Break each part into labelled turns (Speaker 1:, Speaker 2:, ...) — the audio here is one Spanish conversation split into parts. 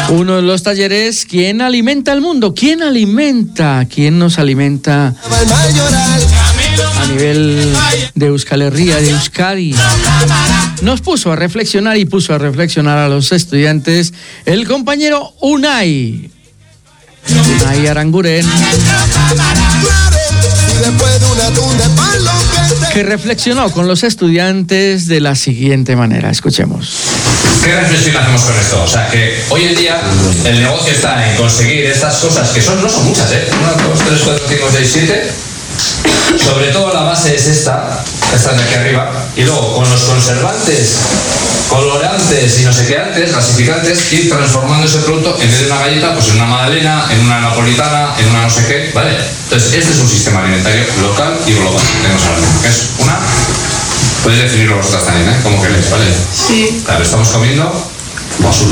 Speaker 1: Uno de los talleres, ¿quién alimenta al mundo? ¿Quién alimenta? ¿Quién nos alimenta a nivel de Euskal Herria, de Euskadi? Nos puso a reflexionar y puso a reflexionar a los estudiantes el compañero Unai Aranguren, que reflexionó con los estudiantes de la siguiente manera. Escuchemos.
Speaker 2: ¿Qué reflexión hacemos con esto? O sea, que hoy en día el negocio está en conseguir estas cosas que no son muchas, 1, 2, 3, 4, 5, 6, 7. Sobre todo la base es esta de aquí arriba. Y luego con los conservantes, colorantes y no sé qué antes, gasificantes, ir transformando ese producto en vez de una galleta, pues en una magdalena, en una napolitana, en una no sé qué, ¿vale? Entonces, este es un sistema alimentario local y global que tenemos ahora mismo, que es una... Podéis definirlo vosotras también, ¿eh? Como queréis, ¿vale?
Speaker 3: Sí.
Speaker 2: Claro, estamos comiendo basura.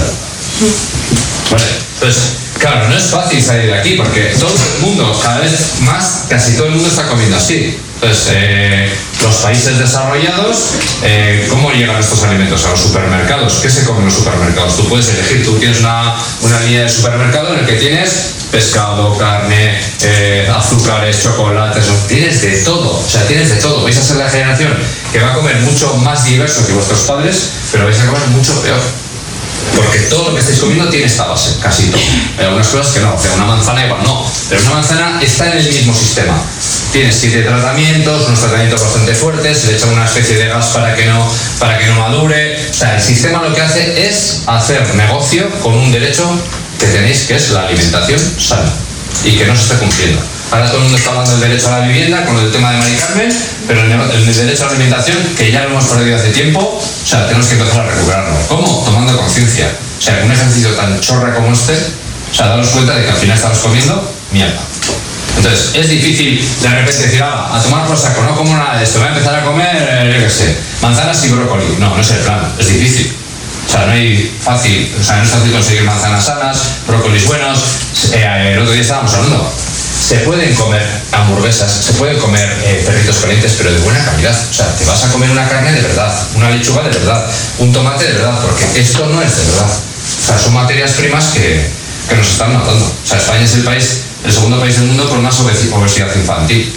Speaker 2: Vale, entonces, claro, no es fácil salir de aquí porque todo el mundo, cada vez más, casi todo el mundo está comiendo así. Entonces, los países desarrollados, ¿cómo llegan estos alimentos a los supermercados? ¿Qué se come en los supermercados? Tú puedes elegir, tú tienes una línea de supermercado en el que tienes pescado, carne, azúcares, chocolates, tienes de todo, o sea, tienes de todo. Vais a ser la generación que va a comer mucho más diverso que vuestros padres, pero vais a comer mucho peor. Porque todo lo que estáis comiendo tiene esta base, casi todo. Hay algunas cosas que no, o sea, una manzana igual no, pero una manzana está en el mismo sistema. Tiene 7 tratamientos, unos tratamientos bastante fuertes, se le echa una especie de gas para que no madure. O sea, el sistema lo que hace es hacer negocio con un derecho que tenéis, que es la alimentación sana y que no se está cumpliendo. Ahora todo el mundo está hablando del derecho a la vivienda con el tema de Mari Carmen, pero el derecho a la alimentación, que ya lo hemos perdido hace tiempo, o sea, tenemos que empezar a recuperarlo. ¿Cómo? Tomando conciencia. O sea, un ejercicio tan chorra como este, o sea, daros cuenta de que al final estamos comiendo mierda. Entonces, es difícil de repente decir, a tomar por saco, no como nada de esto, voy a empezar a comer, yo qué sé, manzanas y brócoli. No es el plan, es difícil. O sea, no es fácil conseguir manzanas sanas, brócolis buenos. El otro día estábamos hablando. Se pueden comer hamburguesas, se pueden comer perritos calientes, pero de buena calidad. O sea, te vas a comer una carne de verdad, una lechuga de verdad, un tomate de verdad, porque esto no es de verdad. O sea, son materias primas que nos están matando. O sea, España es el segundo país del mundo con más obesidad infantil.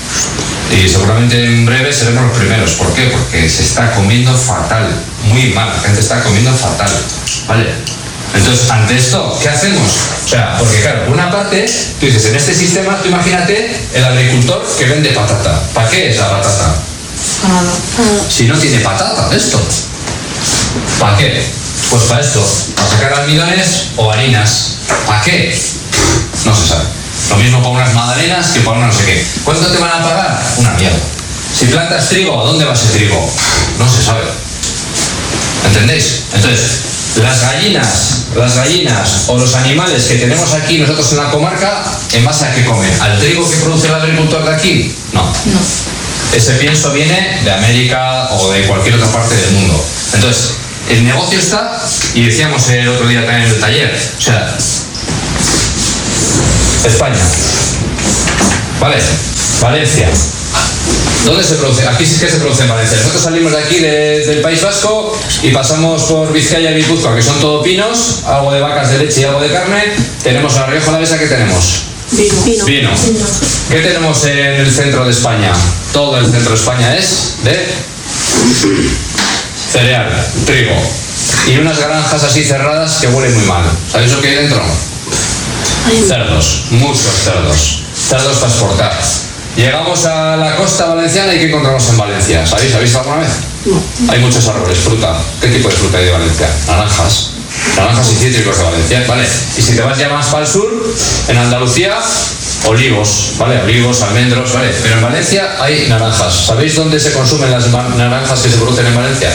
Speaker 2: Y seguramente en breve seremos los primeros. ¿Por qué? Porque se está comiendo fatal, muy mal, la gente está comiendo fatal, ¿vale? Entonces, ante esto, ¿qué hacemos? O sea, porque claro, por una parte, tú dices, en este sistema, tú imagínate el agricultor que vende patata. ¿Para qué es la patata? Si no tiene patata, esto. ¿Para qué? Pues para esto, para sacar almidones o harinas. ¿Para qué? No se sabe. Lo mismo para unas magdalenas que para una no sé qué. ¿Cuánto te van a pagar? Una mierda. Si plantas trigo, ¿dónde va ese trigo? No se sabe. ¿Entendéis? Entonces, las gallinas o los animales que tenemos aquí nosotros en la comarca, ¿en base a qué comen? ¿Al trigo que produce el agricultor de aquí? No. Ese pienso viene de América o de cualquier otra parte del mundo. Entonces, el negocio está, y decíamos el otro día también en el taller, o sea, España, ¿vale? Valencia. ¿Dónde se produce? Aquí sí que se produce en Valencia. Nosotros salimos de aquí, del País Vasco, y pasamos por Vizcaya y Guipúzcoa, que son todo pinos, algo de vacas de leche y algo de carne. Tenemos a la Rioja Alavesa, ¿qué tenemos? Vino. ¿Qué tenemos en el centro de España? Todo el centro de España es de cereal, trigo. Y unas granjas así cerradas que huelen muy mal. ¿Sabéis lo que hay dentro? Cerdos, muchos cerdos. Cerdos para exportar. Llegamos a la costa valenciana y ¿qué encontramos en Valencia? ¿Sabéis? ¿Habéis visto alguna vez? No. Hay muchos árboles, fruta. ¿Qué tipo de fruta hay de Valencia? Naranjas y cítricos de Valencia, ¿vale? Y si te vas ya más para el sur, en Andalucía, olivos, ¿vale? Olivos, almendros, ¿vale? Pero en Valencia hay naranjas. ¿Sabéis dónde se consumen las naranjas que se producen en Valencia?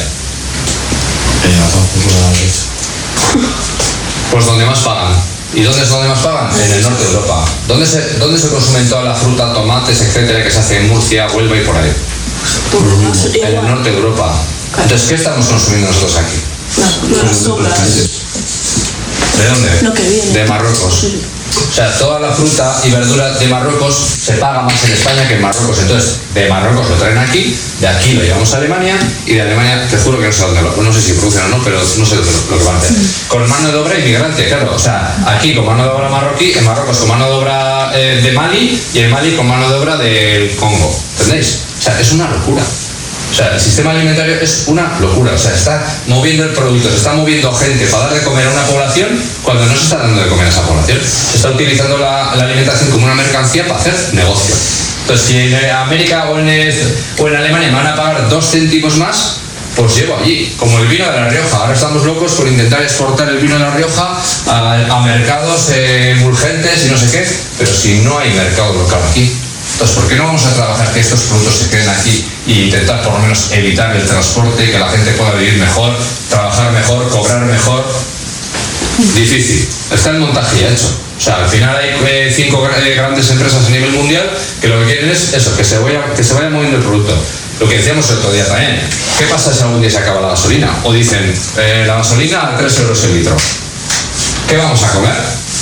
Speaker 2: Pues donde más pagan. ¿Y dónde es donde más pagan? En el norte de Europa. ¿Dónde se consumen toda la fruta, tomates, etcétera, que se hace en Murcia, Huelva y por ahí? En el norte de Europa. Entonces, ¿qué estamos consumiendo nosotros aquí?
Speaker 3: Las sobras.
Speaker 2: ¿De dónde?
Speaker 3: Lo que viene.
Speaker 2: De Marruecos. O sea, toda la fruta y verdura de Marruecos se paga más en España que en Marruecos. Entonces, de Marruecos lo traen aquí, de aquí lo llevamos a Alemania y de Alemania, te juro que no sé dónde no sé si producen o no, pero no sé lo que van a hacer. Con mano de obra inmigrante, claro. O sea, aquí con mano de obra marroquí, en Marruecos con mano de obra de Mali y en Mali con mano de obra del Congo. ¿Entendéis? O sea, es una locura. O sea, el sistema alimentario es una locura. O sea, está moviendo el producto, se está moviendo gente para dar de comer a una población cuando no se está dando de comer a esa población. Se está utilizando la alimentación como una mercancía para hacer negocio. Entonces, si en América o en Alemania me van a pagar 2 céntimos más, pues llevo allí, como el vino de La Rioja. Ahora estamos locos por intentar exportar el vino de La Rioja a mercados emulgentes y no sé qué, pero si no hay mercado local aquí, entonces, ¿por qué no vamos a trabajar que estos productos se queden aquí e intentar por lo menos evitar el transporte, que la gente pueda vivir mejor, trabajar mejor, cobrar mejor? Difícil. Está el montaje ya hecho. O sea, al final hay 5 grandes empresas a nivel mundial que lo que quieren es eso, que se vaya moviendo el producto. Lo que decíamos el otro día también. ¿Qué pasa si algún día se acaba la gasolina? O dicen, la gasolina a 3 euros el litro. ¿Qué vamos a comer?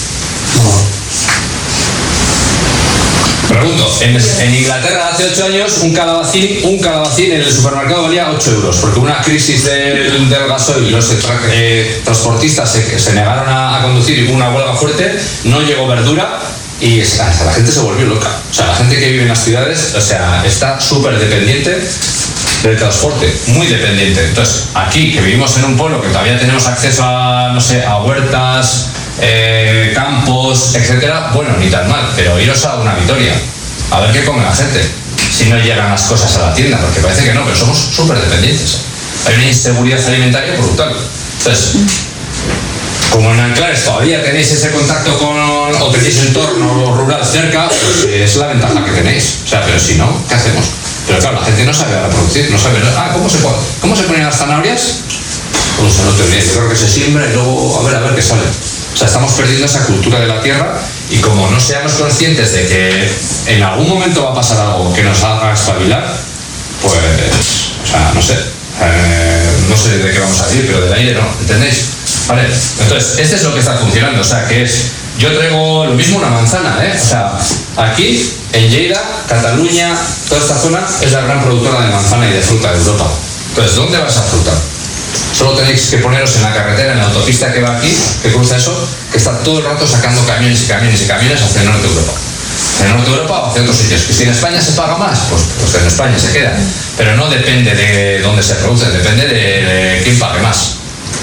Speaker 2: Pregunto, en Inglaterra hace 8 años un calabacín en el supermercado valía 8 euros, porque una crisis del gasoil y los transportistas se negaron a conducir y hubo una huelga fuerte, no llegó verdura y la gente se volvió loca. O sea, la gente que vive en las ciudades, o sea, está súper dependiente del transporte, muy dependiente. Entonces, aquí que vivimos en un pueblo que todavía tenemos acceso a, no sé, a huertas, campos, etcétera, bueno, ni tan mal, pero iros a una Vitoria a ver qué come la gente si no llegan las cosas a la tienda, porque parece que no, pero somos súper dependientes. Hay una inseguridad alimentaria brutal. Entonces, como en Anclares todavía tenéis ese contacto o tenéis entorno rural cerca, pues es la ventaja que tenéis. O sea, pero si no, ¿qué hacemos? Pero claro, la gente no sabe ahora producir, no sabe, ¿cómo se ponen las zanahorias? Pues no te diría, yo creo que se siembra y luego a ver qué sale. O sea, estamos perdiendo esa cultura de la tierra y como no seamos conscientes de que en algún momento va a pasar algo que nos haga espabilar, pues, o sea, no sé de qué vamos a decir, pero del aire no, ¿entendéis? Vale, entonces, este es lo que está funcionando, o sea, que es, yo traigo lo mismo una manzana, o sea, aquí, en Lleida, Cataluña, toda esta zona es la gran productora de manzana y de fruta de Europa. Entonces, ¿dónde vas a frutar? Solo tenéis que poneros en la carretera, en la autopista que va aquí, que cruza eso, que está todo el rato sacando camiones y camiones y camiones hacia el norte de Europa. Hacia el norte de Europa o hacia otros sitios. Que si en España se paga más, pues en España se queda. Pero no depende de dónde se produce, depende de quién pague más.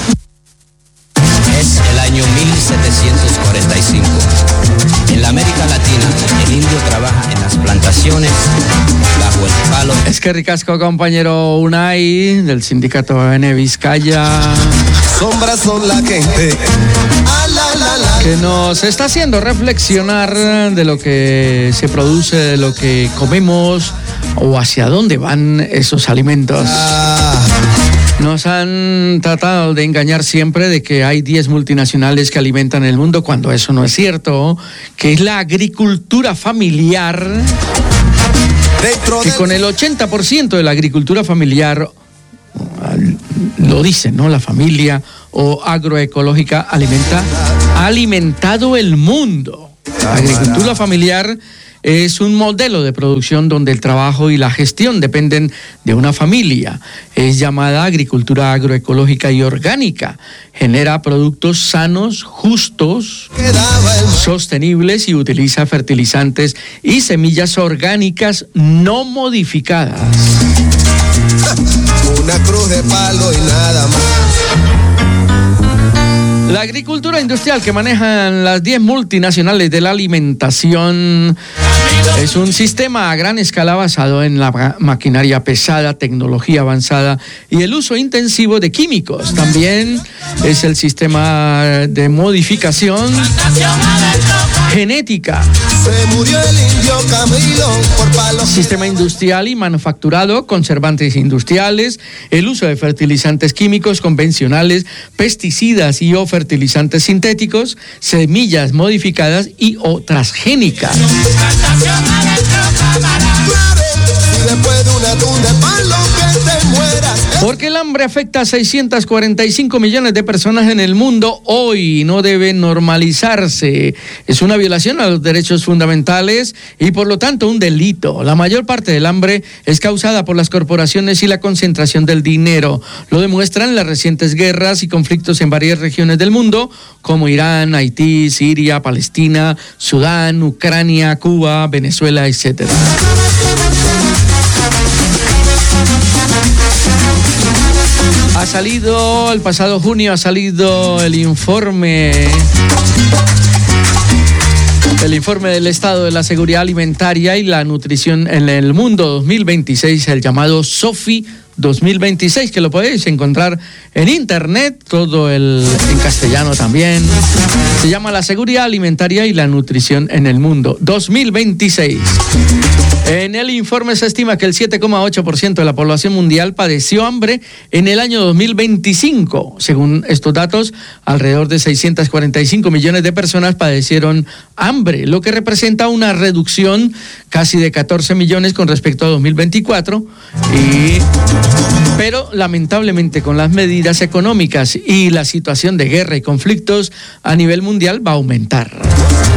Speaker 3: Es el año 1745. En la América Latina, el indio trabaja en las plantaciones bajo el palo.
Speaker 1: Es que ricasco, compañero Unai, del sindicato N Vizcaya.
Speaker 4: Sombras son la gente.
Speaker 1: Que nos está haciendo reflexionar de lo que se produce, de lo que comemos o hacia dónde van esos alimentos. Nos han tratado de engañar siempre de que hay 10 multinacionales que alimentan el mundo, cuando eso no es cierto, que es la agricultura familiar, que con el 80% de la agricultura familiar, lo dicen, ¿no? La familia o agroecológica ha alimentado el mundo. La agricultura familiar es un modelo de producción donde el trabajo y la gestión dependen de una familia. Es llamada agricultura agroecológica y orgánica. Genera productos sanos, justos, sostenibles y utiliza fertilizantes y semillas orgánicas no modificadas.
Speaker 4: Una cruz de palo y nada más.
Speaker 1: La agricultura industrial que manejan las 10 multinacionales de la alimentación es un sistema a gran escala basado en la maquinaria pesada, tecnología avanzada y el uso intensivo de químicos. También es el sistema de modificación genética.
Speaker 4: Se murió el indio Camilo por palos.
Speaker 1: Sistema industrial y manufacturado, conservantes industriales, el uso de fertilizantes químicos convencionales, pesticidas y o fertilizantes sintéticos, semillas modificadas y o transgénicas.
Speaker 4: después de una tunda pa' lo que te mueras.
Speaker 1: Porque el hambre afecta a 645 millones de personas en el mundo hoy y no debe normalizarse. Es una violación a los derechos fundamentales y por lo tanto un delito. La mayor parte del hambre es causada por las corporaciones y la concentración del dinero. Lo demuestran las recientes guerras y conflictos en varias regiones del mundo, como Irán, Haití, Siria, Palestina, Sudán, Ucrania, Cuba, Venezuela, etc. Ha salido, el pasado junio ha salido el informe del estado de la seguridad alimentaria y la nutrición en el mundo 2026, el llamado SOFI 2026, que lo podéis encontrar en internet, todo en castellano también. Se llama la seguridad alimentaria y la nutrición en el mundo 2026. En el informe se estima que el 7,8% de la población mundial padeció hambre en el año 2025. Según estos datos, alrededor de 645 millones de personas padecieron hambre, lo que representa una reducción casi de 14 millones con respecto a 2024. Pero lamentablemente con las medidas económicas y la situación de guerra y conflictos a nivel mundial va a aumentar.